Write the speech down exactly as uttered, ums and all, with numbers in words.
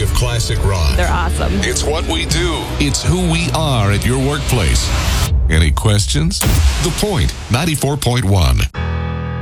of classic rock. They're awesome. It's what we do. It's who we are at your workplace. Any questions? The Point ninety-four point one.